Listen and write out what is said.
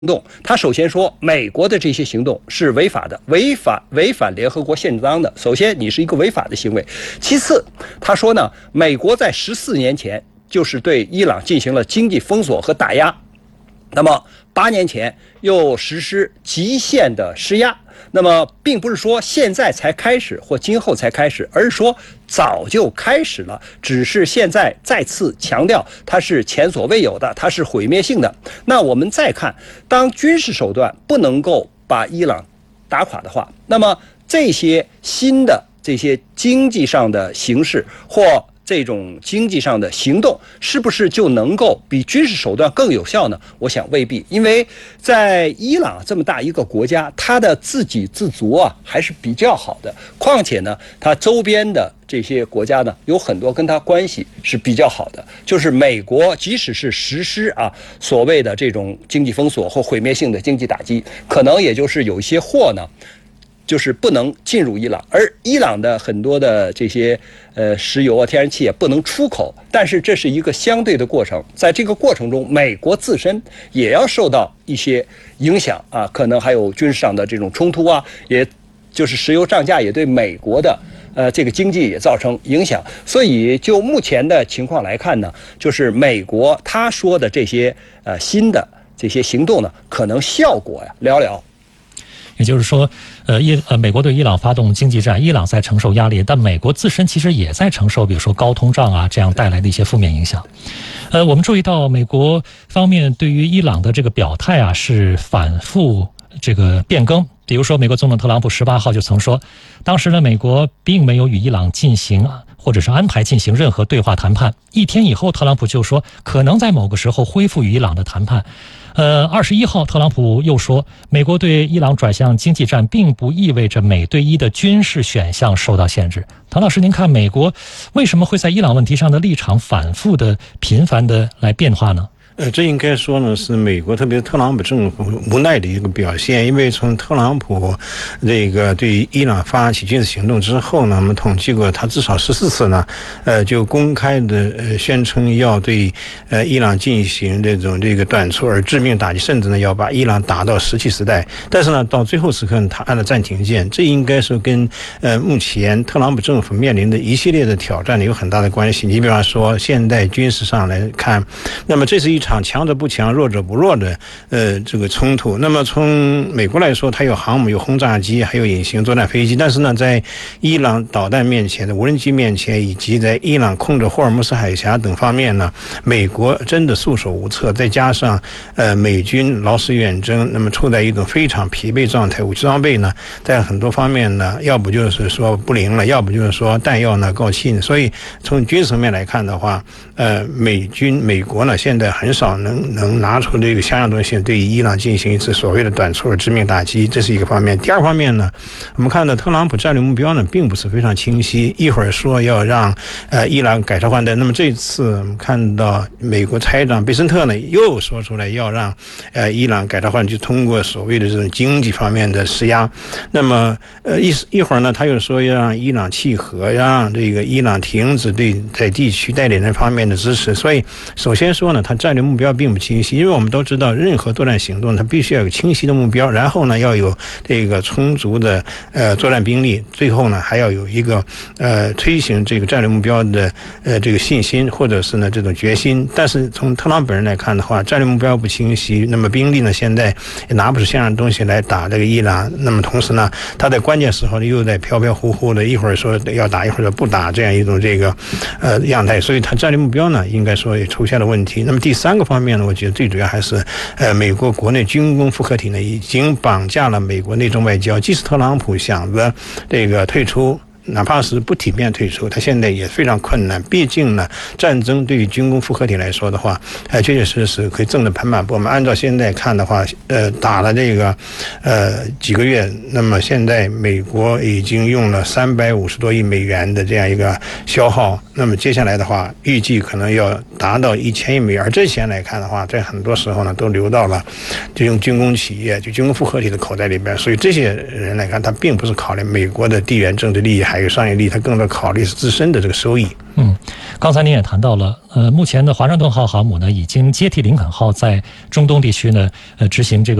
动，他首先说美国的这些行动是违法的，违反联合国宪章的。首先，你是一个违法的行为。其次，他说呢，美国在14年前就是对伊朗进行了经济封锁和打压，那么8年前又实施极限的施压。那么并不是说现在才开始或今后才开始，而是说早就开始了，只是现在再次强调它是前所未有的，它是毁灭性的。那我们再看，当军事手段不能够把伊朗打垮的话，那么这些新的这些经济上的形式或这种经济上的行动，是不是就能够比军事手段更有效呢？我想未必，因为在伊朗这么大一个国家，它的自给自足还是比较好的。况且呢，它周边的这些国家呢，有很多跟它关系是比较好的。就是美国即使是实施所谓的这种经济封锁或毁灭性的经济打击，可能也就是有一些货呢，就是不能进入伊朗，而伊朗的很多的这些石油天然气也不能出口。但是这是一个相对的过程，在这个过程中，美国自身也要受到一些影响可能还有军事上的这种冲突也就是石油涨价也对美国的这个经济也造成影响。所以就目前的情况来看呢，就是美国他说的这些新的这些行动呢，可能效果寥寥。 也就是说，美国对伊朗发动经济战，伊朗在承受压力，但美国自身其实也在承受，比如说高通胀这样带来的一些负面影响。我们注意到美国方面对于伊朗的这个表态是反复这个变更。比如说，美国总统特朗普18号就曾说，当时呢，美国并没有与伊朗进行或者是安排进行任何对话谈判。1天以后，特朗普就说可能在某个时候恢复与伊朗的谈判。21号，特朗普又说，美国对伊朗转向经济战，并不意味着美对伊的军事选项受到限制。唐老师，您看美国为什么会在伊朗问题上的立场反复的、频繁的来变化呢？ 这应该说呢是美国特别特朗普政府无奈的一个表现，因为从特朗普这个对伊朗发起军事行动之后呢，我们统计过他至少14次呢，就公开的宣称要对伊朗进行这个短促而致命打击，甚至呢要把伊朗打到石器时代。但是呢，到最后时刻他按了暂停键，这应该说跟目前特朗普政府面临的一系列的挑战有很大的关系。你比方说，现代军事上来看，那么这是一场强者不强弱者不弱的这个冲突。那么从美国来说，它有航母有轰炸机还有隐形作战飞机，但是呢在伊朗导弹面前的无人机面前，以及在伊朗控制霍尔木斯海峡等方面呢，美国真的束手无策。再加上美军劳师远征，那么处在一种非常疲惫状态，武器装备呢在很多方面呢要不就是说不灵了，要不就是说弹药呢告罄。所以从军事层面来看的话，美国呢现在很少能拿出这个像样东西对伊朗进行一次所谓的短促而致命打击，这是一个方面。第二方面呢，我们看到特朗普战略目标呢并不是非常清晰，一会儿说要让伊朗改朝换代，那么这次我们看到美国财长贝森特呢又说出来要让伊朗改朝换代，就通过所谓的这种经济方面的施压。那么一会儿呢他又说要让伊朗契合，让这个伊朗停止对在地区代理人方面的支持。所以首先说呢，他战略目标并不清晰，因为我们都知道任何作战行动它必须要有清晰的目标，然后呢要有这个充足的作战兵力，最后呢还要有一个推行这个战略目标的这个信心或者是呢这种决心。但是从特朗普人来看的话，战略目标不清晰，那么兵力呢现在也拿不出像样东西来打这个伊朗，那么同时呢他在关键时候又在飘飘忽忽的，一会儿说要打一会儿说不打，这样一种这个样态，所以他战略目标呢应该说也出现了问题。那么第三个方面呢，我觉得最主要还是美国国内军工复合体呢已经绑架了美国内政外交，即使特朗普想着这个退出，哪怕是不体面退出，他现在也非常困难。毕竟呢，战争对于军工复合体来说的话，确确实实可以挣得盆满钵满。按照现在看的话，打了这个几个月，那么现在美国已经用了350多亿美元的这样一个消耗，那么接下来的话，预计可能要达到1000亿美元。而这钱来看的话，在很多时候呢，都流到了这种军工企业、就军工复合体的口袋里边。所以这些人来看，他并不是考虑美国的地缘政治利益还有商业利益，他更多考虑是自身的这个收益。 刚才您也谈到了，目前的华盛顿号航母呢已经接替林肯号在中东地区呢执行这个